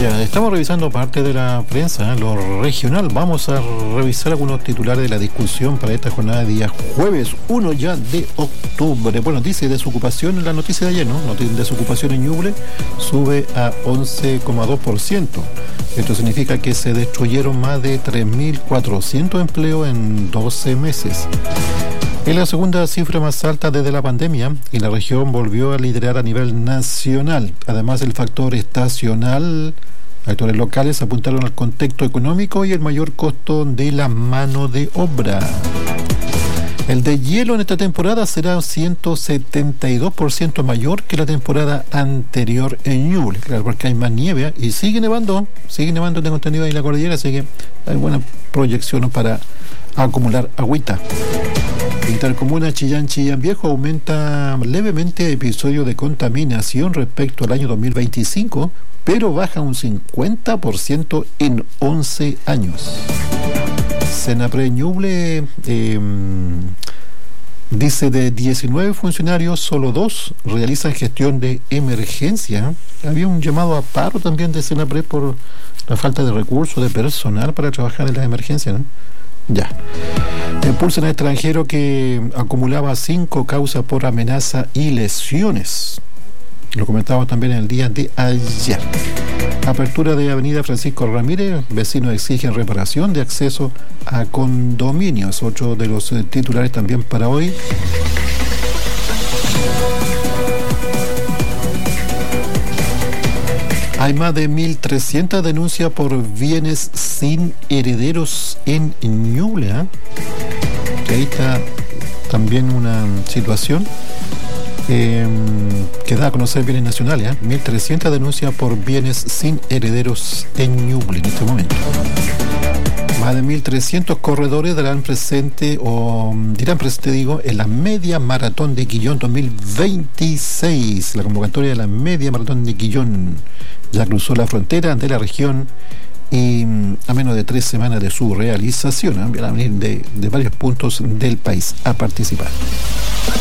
Ya, estamos revisando parte de la prensa, lo regional. Vamos a revisar algunos titulares de la discusión para esta jornada de día jueves 1 ya de octubre. Bueno, dice desocupación en la noticia de ayer, ¿no? Desocupación en Ñuble sube a 11,2%. Esto significa que se destruyeron más de 3.400 empleos en 12 meses. Es la segunda cifra más alta desde la pandemia y la región volvió a liderar a nivel nacional. Además del factor estacional, actores locales apuntaron al contexto económico y el mayor costo de la mano de obra. El deshielo en esta temporada será 172% mayor que la temporada anterior en Ñuble, claro, porque hay más nieve y sigue nevando, tengo entendido ahí en la cordillera, así que hay buena proyección para acumular agüita. Intercomuna Chillán Viejo aumenta levemente episodio de contaminación respecto al año 2025, pero baja un 50% en 11 años. Senapred Ñuble dice de 19 funcionarios, solo 2 realizan gestión de emergencia. Había un llamado a paro también de Senapred por la falta de recursos, de personal para trabajar en las emergencias, ¿no? Ya. Impulsan al extranjero que acumulaba 5 causas por amenaza y lesiones. Lo comentamos también en el día de ayer. Apertura de Avenida Francisco Ramírez, vecinos exigen reparación de acceso a condominios. Otro de los titulares también para hoy. Hay más de 1.300 denuncias por bienes sin herederos en Ñuble, ¿eh? Ahí está también una situación que da a conocer bienes nacionales, 1.300 denuncias por bienes sin herederos en Ñuble en este momento. Más de 1.300 corredores dirán presente en la Media Maratón de Quillón 2026. La convocatoria de la Media Maratón de Quillón ya cruzó la frontera de la región y a menos de 3 semanas de su realización van a venir de varios puntos del país a participar.